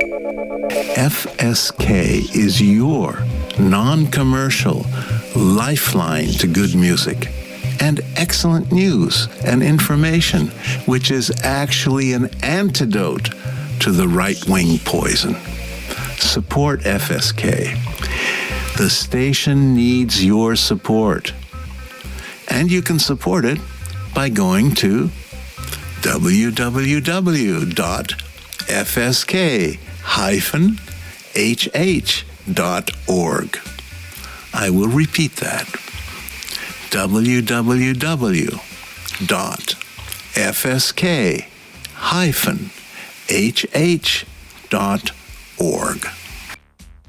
FSK is your non-commercial lifeline to good music and excellent news and information, which is actually an antidote to the right-wing poison. Support FSK. The station needs your support. And you can support it by going to www.fsk-hh.org. I will repeat that. www.fsk-hh.org.